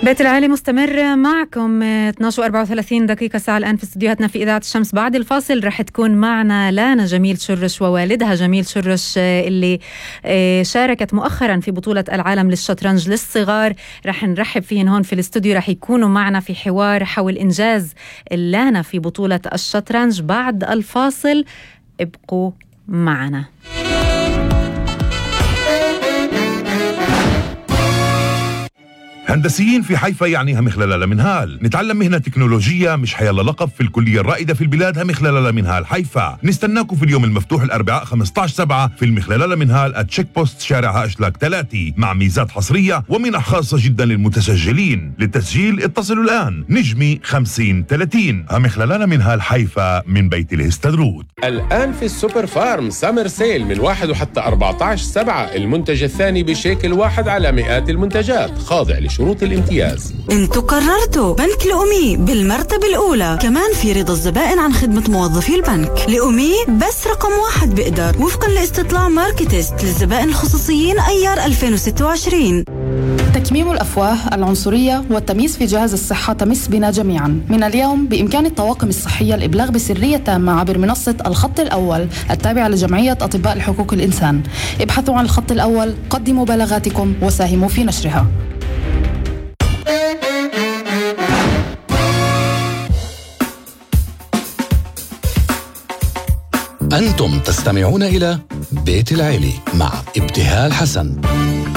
بيت العالي مستمر معكم 12:34 دقيقة ساعة الآن في استديوهاتنا في إذاعة الشمس. بعد الفاصل رح تكون معنا لانا جميل شرش ووالدها جميل شرش اللي شاركت مؤخرا في بطولة العالم للشطرنج للصغار. رح نرحب فيهن هون في الاستوديو، رح يكونوا معنا في حوار حول إنجاز لانا في بطولة الشطرنج. بعد الفاصل ابقوا معنا. هندسيين في حيفا يعني همخلالة منهال. نتعلم مهنة تكنولوجية مش حيلا لقب في الكلية الرائدة في البلاد همخلالة منهال حيفا. نستناكم في اليوم المفتوح الأربعاء 15/7 في المخلالة منهال التشيك بوست شارع هاشلاك 3 مع ميزات حصرية ومنح خاصة جدا للمتسجلين. للتسجيل اتصلوا الآن نجمي 5030 همخلالة منهال حيفا من بيت الهستدروت. الآن في السوبر فارم سامر سيل من 1 وحتى 14/7. المنتج الثاني بشيكل واحد على مئات المنتجات خاضع شروط الامتياز. انتوا قررتوا بنك لأمي بالمرتبة الأولى. كمان في رضا الزبائن عن خدمة موظفي البنك. لأمي بس رقم 1 بقدر وفقا لاستطلاع ماركتست للزبائن الخصوصيين أيار 2026. تكميم الأفواه، العنصرية والتمييز في جهاز الصحة تمس بنا جميعا. من اليوم بإمكان الطواقم الصحية الإبلاغ بسرية تامة عبر منصة الخط الأول التابعة لجمعية أطباء حقوق الإنسان. ابحثوا عن الخط الأول، قدموا بلاغاتكم وساهموا في نشرها. أنتم تستمعون إلى بيت العيلي مع ابتهال حسن.